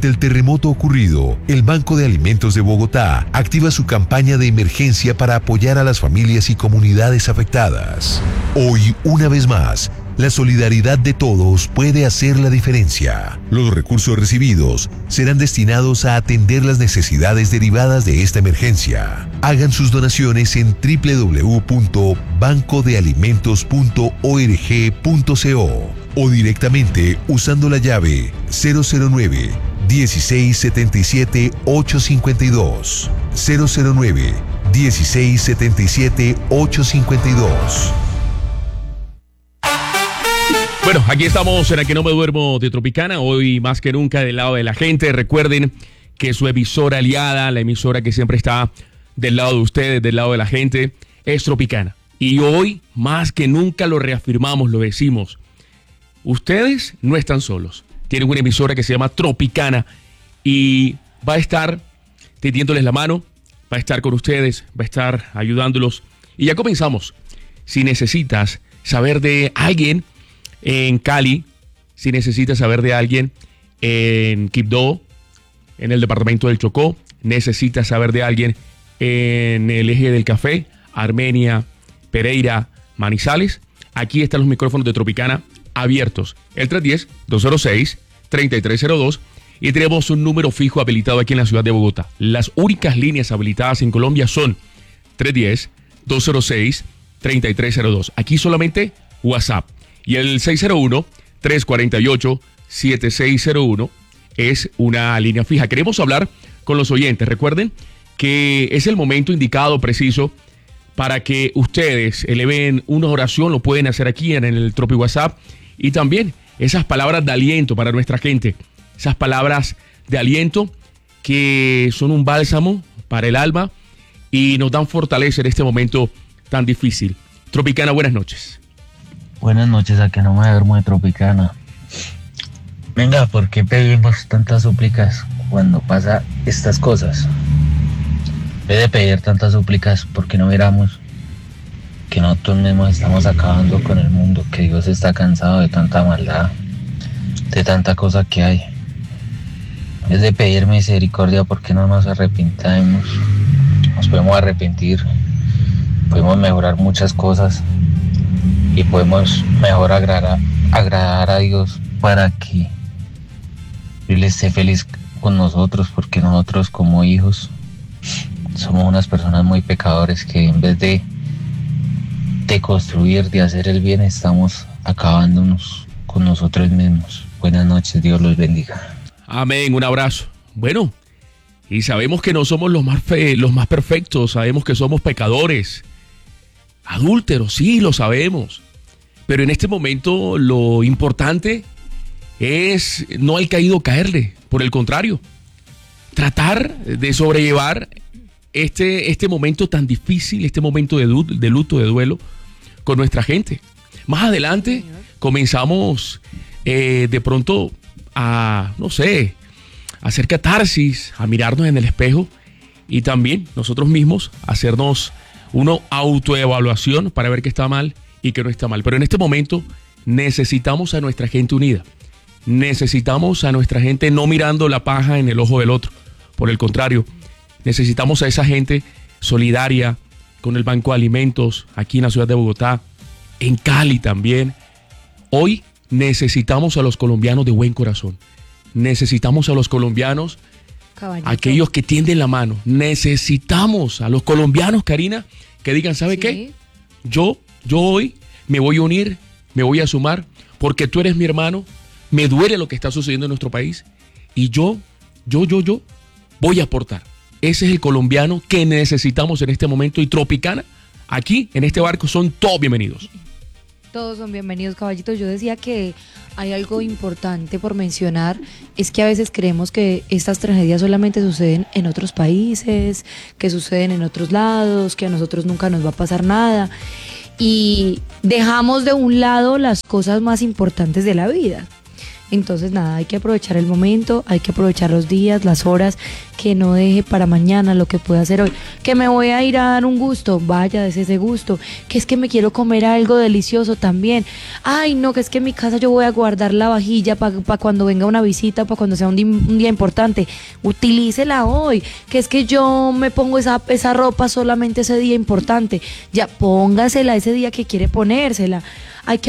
Ante el terremoto ocurrido, el Banco de Alimentos de Bogotá activa su campaña de emergencia para apoyar a las familias y comunidades afectadas. Hoy, una vez más, la solidaridad de todos puede hacer la diferencia. Los recursos recibidos serán destinados a atender las necesidades derivadas de esta emergencia. Hagan sus donaciones en www.bancodealimentos.org.co o directamente usando la llave 009 1677 852 009 1677 852. Bueno, aquí estamos en la que no me duermo de Tropicana, hoy más que nunca del lado de la gente. Recuerden que su emisora aliada, la emisora que siempre está del lado de ustedes, del lado de la gente, es Tropicana. Y hoy más que nunca lo reafirmamos, lo decimos. Ustedes no están solos. Tienen una emisora que se llama Tropicana y va a estar tendiéndoles la mano, va a estar con ustedes, va a estar ayudándolos. Y ya comenzamos. Si necesitas saber de alguien en Cali, si necesitas saber de alguien en Quibdó, en el departamento del Chocó, necesitas saber de alguien en el eje del Café, Armenia, Pereira, Manizales, aquí están los micrófonos de Tropicana abiertos. El 310-206-3302 y tenemos un número fijo habilitado aquí en la ciudad de Bogotá. Las únicas líneas habilitadas en Colombia son 310-206-3302. Aquí solamente WhatsApp. Y el 601-348-7601 es una línea fija. Queremos hablar con los oyentes. Recuerden que es el momento indicado, preciso, para que ustedes eleven una oración. Lo pueden hacer aquí en el Tropi WhatsApp. Y también esas palabras de aliento para nuestra gente. Esas palabras de aliento que son un bálsamo para el alma y nos dan fortaleza en este momento tan difícil. Tropicana, buenas noches. Buenas noches, a que no me duermo de Tropicana. Venga, ¿por qué pedimos tantas súplicas cuando pasa estas cosas? En vez de pedir tantas súplicas, ¿por qué no miramos que nosotros mismos estamos acabando con el mundo? Que Dios está cansado de tanta maldad, de tanta cosa que hay. En vez de pedir misericordia, ¿por qué no nos arrepintamos? Nos podemos arrepentir, podemos mejorar muchas cosas y podemos mejor agradar a Dios para que Él esté feliz con nosotros, porque nosotros como hijos somos unas personas muy pecadores que en vez de construir, de hacer el bien, estamos acabándonos con nosotros mismos. Buenas noches, Dios los bendiga. Amén, un abrazo. Bueno, y sabemos que no somos los más perfectos, sabemos que somos pecadores, adúlteros, sí, lo sabemos. Pero en este momento lo importante es no al caído caerle, por el contrario, tratar de sobrellevar este momento tan difícil, este momento de luto, de duelo con nuestra gente. Más adelante comenzamos de pronto a, no sé, a hacer catarsis, a mirarnos en el espejo y también nosotros mismos hacernos una autoevaluación para ver qué está mal y qué no está mal. Pero en este momento necesitamos a nuestra gente unida. Necesitamos a nuestra gente no mirando la paja en el ojo del otro. Por el contrario, necesitamos a esa gente solidaria con el Banco de Alimentos aquí en la ciudad de Bogotá, en Cali también. Hoy necesitamos a los colombianos de buen corazón. Necesitamos a los colombianos, Caballito, aquellos que tienden la mano. Necesitamos a los colombianos, Karina, que digan, ¿sabe qué? Yo hoy me voy a unir, me voy a sumar, porque tú eres mi hermano, me duele lo que está sucediendo en nuestro país y yo voy a aportar. Ese es el colombiano que necesitamos en este momento y Tropicana, aquí en este barco, son todos bienvenidos. Todos son bienvenidos, caballitos. Yo decía que hay algo importante por mencionar, es que a veces creemos que estas tragedias solamente suceden en otros países, que suceden en otros lados, que a nosotros nunca nos va a pasar nada. Y dejamos de un lado las cosas más importantes de la vida. Entonces nada, hay que aprovechar el momento, hay que aprovechar los días, las horas, que no deje para mañana lo que pueda hacer hoy. Que me voy a ir a dar un gusto, vaya, des ese gusto. Que es que me quiero comer algo delicioso también. Ay, no, que es que en mi casa yo voy a guardar la vajilla para cuando venga una visita, para cuando sea un día importante. Utilícela hoy. Que es que yo me pongo esa ropa solamente ese día importante. Ya póngasela ese día que quiere ponérsela. Hay que